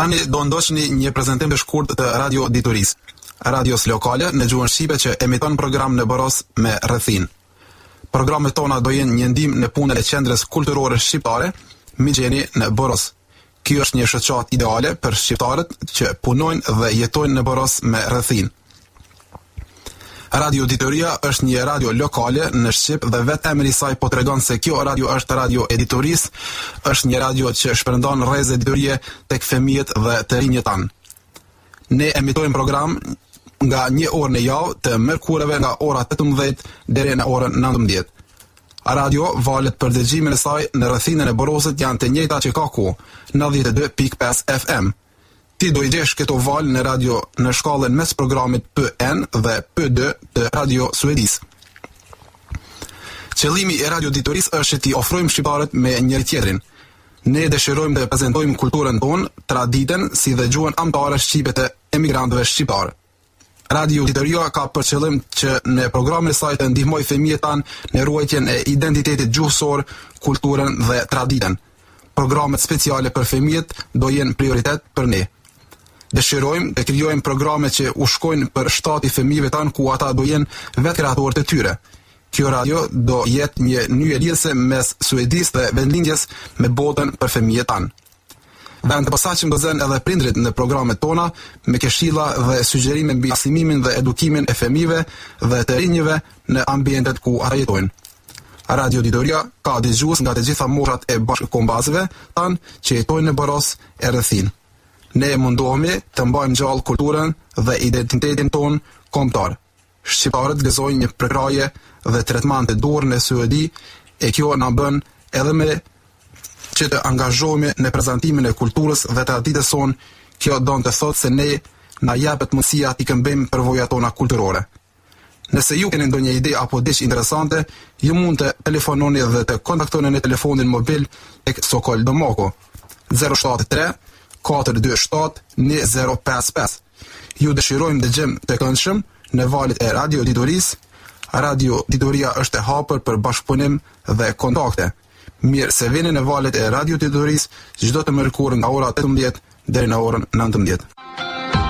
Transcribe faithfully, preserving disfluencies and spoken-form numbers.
Tani do ndoqni një prezantim të shkurt të Radio Dituris, radios lokale në gjuhën shqipe që emiton program në Boros me rrethin. Programet tona do jenë një ndihmë në punën e qendrës kulturore shqiptare, Migjeni në Boros. Ky është një shoqat ideale për shqiptarët që punojnë dhe jetojnë në Boros me rrethin. Radio Dituria është një radio lokale në Shqip dhe vetë emri i saj po tregon se kjo radio është radio editoris, është një radio që shpërndan rrezë editorie tek fëmijët dhe të rinjët tanë. Ne emitojmë program nga një orë në javë të mërkureve nga ora tetëmbëdhjetë deri në orën nëntëmbëdhjetë. Radio valet për dëgjimin e saj në rrethinën e Borosit janë të njëjta që ka ku, nëntëdhjetë e dy pikë pesë F M. Ti do i gjesh këto valë në radio në shkallën mes programit P N dhe P D të Radio Suedis. Qëllimi i Radio Dituris është që ti ofrojmë shqiptarët me njëri tjetrin. Ne dëshirojmë të prezantojmë kulturën tonë, traditën si dhe gjuhën amtare shqipe të emigrantëve shqiptarë. Radio Dituria ka për qëllim që në programin e saj të ndihmojë fëmijët tanë në ruajtjen e identitetit gjuhësor, kulturën dhe traditën. Programet speciale për fëmijët do jenë prioritet për ne. Dëshirojmë të krijojmë programe që u shkojnë për shtati fëmijëve tanë ku ata do jenë vetë kreatorë të tyre. Kjo radio do jetë një nyje lidhëse mes Suedis dhe vendlindjes me botën për fëmijët tanë. Vend të posaçëm do zënë edhe prindrit në programet tona me këshilla dhe sugjerime mbi arsimimin dhe edukimin e fëmijëve dhe të rinjve në ambientet ku ata jetojnë. Radio Dituria ka dëgjues nga të gjitha moshat e bashkëkombëtarëve tanë që jetojnë në Boros e rrethin. Ne mundohemi të mbajmë gjallë kulturën dhe identitetin ton kombëtar. Shqiptarët gëzojnë një përkraje dhe tretman të dorë në Suedi e kjo na bën edhe me që të angazhohemi në prezantimin e kulturës dhe traditës sonë. Kjo don të thotë se ne na japet mundësia t'i këmbejmë përvojat tona kulturore. Nëse ju keni ndonjë ide apo diçka interesante, ju mund të telefononi dhe të kontaktoni në telefonin mobil tek Sokol Domoko zero shtat tre katër dy shtat një zero pesë pesë. Ju dëshirojmë dëgjem të këndshëm në valët e Radio Dituris. Radio Dituria është e hapur për bashkëpunim dhe kontakte. Mirë se vini në valët e Radio Dituris çdo të mërkurë nga ora tetëmbëdhjetë deri në orën nëntëmbëdhjetë.